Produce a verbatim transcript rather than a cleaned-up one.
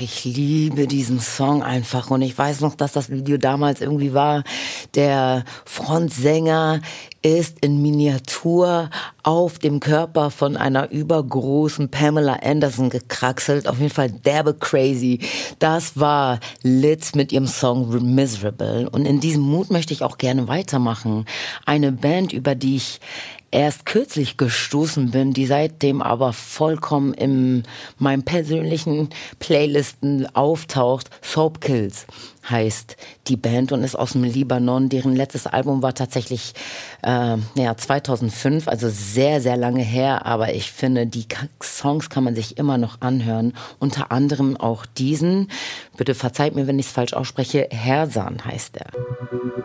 ich liebe diesen Song einfach. Und ich weiß noch, dass das Video damals irgendwie war, der Frontsänger ist in Miniatur auf dem Körper von einer übergroßen Pamela Anderson gekraxelt. Auf jeden Fall derbe crazy. Das war Lit mit ihrem Song Miserable. Und in diesem Mut möchte ich auch gerne weitermachen. Eine Band, über die ich erst kürzlich gestoßen bin, die seitdem aber vollkommen in meinen persönlichen Playlisten auftaucht. Soap Kills heißt die Band und ist aus dem Libanon. Deren letztes Album war tatsächlich äh, ja, zweitausendfünf, also sehr, sehr lange her. Aber ich finde, die Songs kann man sich immer noch anhören. Unter anderem auch diesen, bitte verzeiht mir, wenn ich es falsch ausspreche, Hersan heißt er.